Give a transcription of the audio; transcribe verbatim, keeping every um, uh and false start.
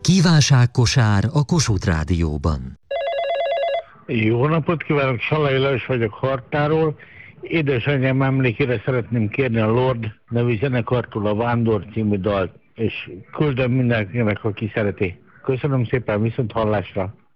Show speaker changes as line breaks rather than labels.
Kívánságkosár a Kossuth Rádióban.
Jó napot kívánok, Salai Lajos vagyok Hartáról. Édesanyám emlékére szeretném kérni a Lord nevű zenekartól a Vándor című dalt, és küldöm mindenkinek, aki szereti. Köszönöm szépen, viszont hallásra!